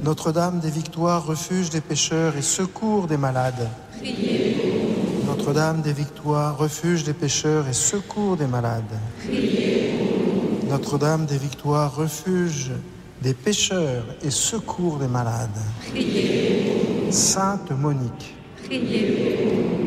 Notre-Dame des Victoires, refuge des pécheurs et secours des malades. Priez pour nous. Notre-Dame des Victoires, refuge des pécheurs et secours des malades. Priez pour nous. Notre-Dame des Victoires, refuge des pécheurs et secours des malades. Priez pour nous. Sainte Monique, Priez pour nous.